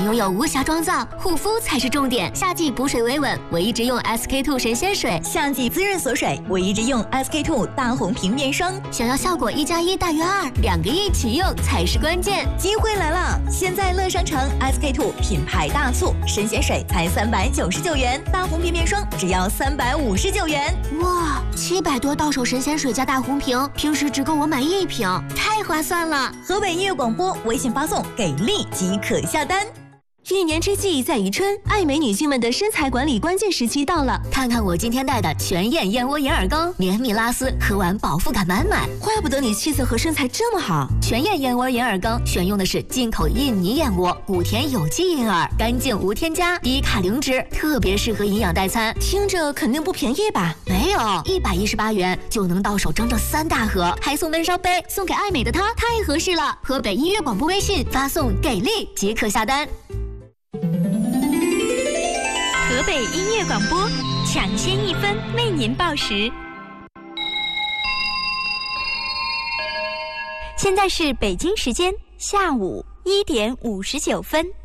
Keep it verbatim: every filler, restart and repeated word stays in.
拥有无瑕妆造，护肤才是重点。夏季补水维稳，我一直用 S K two 神仙水； 夏季滋润锁水，我一直用 S K two 大红瓶面霜。 想要效果一加一大于二，两个一起用才是关键。 机会来了！现在乐商城 S K two 品牌大促，神仙水才三百九十九元，大红瓶面霜只要三百五十九元。 哇，七百多到手神仙水加大红瓶，平时只够我买一瓶，太划算了！ 河北音乐广播微信发送“给力”即可下单。 一年之计在于春，爱美女性们的身材管理关键时期到了。看看我今天带的全燕燕窝眼耳膏，绵密拉丝，喝完饱腹感满满。 怪不得你气色和身材这么好。 全燕燕窝眼耳膏选用的是进口印尼燕窝，古田有机银耳，干净无添加，低卡零脂，特别适合营养代餐。 听着肯定不便宜吧？ 没有，一百一十八元就能到手整整三大盒，还送温烧杯，送给爱美的她太合适了。河北音乐广播微信发送“给力”即可下单。 河北音乐广播，抢先一分为您报时。现在是北京时间下午一点五十九分。